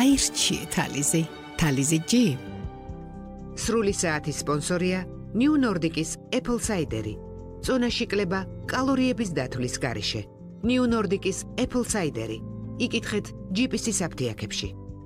აირჩიეთ თალიზი. თალიზი G. სრული საათის სპონსორია New Nordic-ის Apple Cider-ი. წონაში კლება კალორიების დათვლის გარეშე. New Nordic-ის Apple Cider-ი. იკითხეთ GPS-ის აფთიაქებში.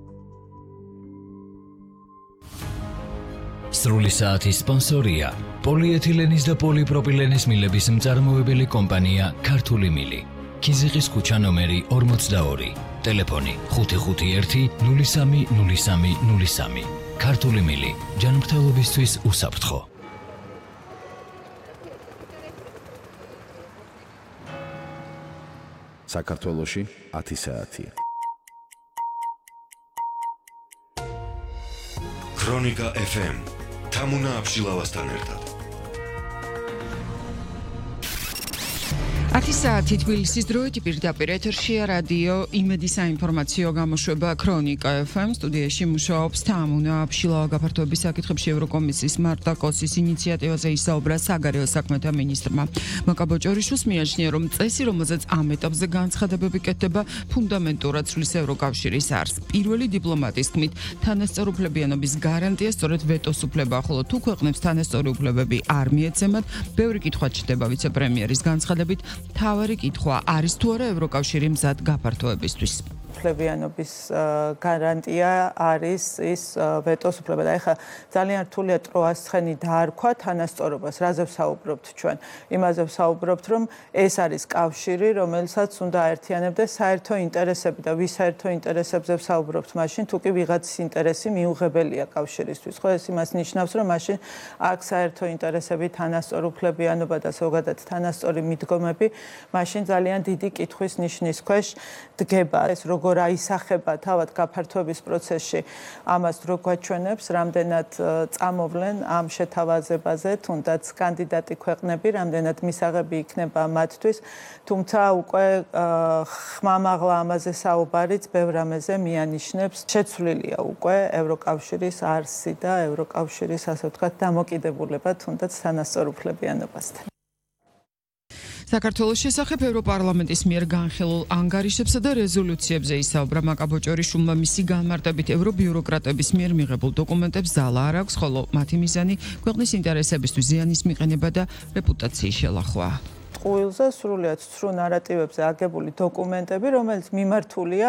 სრული საათის სპონსორია პოლიეთილენის და პოლიპროპილენის მილების მწარმოებელი კომპანია ქართული მილი. ქიზიყის ქუჩა ნომერი 42. ტელეფონი 551 030303. ქართული მილი ჯანმრთელობისთვის უსაფრთხო. საქართველოში 10 საათი. ქრონიკა FM თამუნა აბშილავასთან ერთად. 10 საათი თბილისის დროით პირდაპირ ეთერშია რადიო იმედი საინფორმაციო გამოშვება ქრონიკა FM. სტუდიაში მუშაობს თამუნა აბშილავა. გაფართოების საკითხებში ევროკომისიის მარტა კოცის ინიციატივაზე ისაუბრა საგარეო საქმეთა მინისტრმა. მაკაბოჭორიშვილს მიაჩნია, რომ წესი, რომელზეც ამ ეტაპზე განცხადებები კეთდება, ფუნდამენტურად ცვლის ევროკავშირის არს. პირველი დიპლომატის თქმით, თანასწორუფლებიანობის გარანტია სწორედ ვეტოს უფლებაა, ხოლო თუ ქვეყნებს თანასწორი უფლებები არ მიეცემათ, ბევრი კითხვა ჩნდება ვიცე-პრემიერის განცხადებით. თავარი კითხვა არის თუ არა ევროკავშირი მზად გაფართოებისთვის. უფლებიანობის გარანტია არის ის ვეტოს უფლება. და ეხლა ძალიან რთულია ტროას ცხენი დაარქვა თანასწორობას. რაზე ვსაუბრობთ ჩვენ? იმაზე ვსაუბრობთ, რომ ეს არის კავშირი, რომელსაც უნდა აერთიანებდეს საერთო ინტერესები და ვის საერთო ინტერესებზე ვსაუბრობთ მაშინ, თუ კი ვიღაცის ინტერესი მიუღებელია კავშირისთვის. ხო, ეს იმას ნიშნავს, რომ მაშინ აქ საერთო ინტერესები, თანასწორუფლებიანობა და ზოგადად თანასწორი მიდგომები მაშინ ძალიან დიდი კითხვის ნიშნის ქვეშ დგება. ეს როგორ აისახება თავად გაფართოების პროცესში, ამას დრო გვაჩვენებს, რამდენად წამოვლენ ამ შეთავაზებაზე, თუნდაც კანდიდატი ქვეყნები, რამდენად მისაღები იქნება მათთვის, თუმცა უკვე ხმამაღლა ამაზე საუბარიც ბევრ რამეზე მიანიშნებს. შეცვლილია უკვე ევროკავშირის არსი და ევროკავშირის, ასე ვთქვათ, დამოკიდებულება თუნდაც თანასწორუფლებიანობასთან. საქართველოს შესახებ ევროპარლამენტის მიერ განხილულ ანგარიშებსა და რეზოლუციებზე ისაუბრა მაკაბოჭორიშვილმა. მისი განმარტებით ევრობიუროკრატების მიერ მიღებულ დოკუმენტებს ძალა არ აქვს, ხოლო მათი მიზანი ქვეყნის ინტერესებისთვის ზიანის მიყენება და რეპუტაციის შელახვა. ყუილზე სრულიად ცრუ ნარატივებზე აგებული დოკუმენტები, რომელიც მიმართულია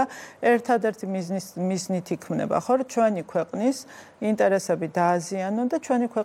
ერთადერთი მიზნით იქმნება, ხო, ჩვენი ქვეყნის ინტერესები დააზიანონ და ჩვენი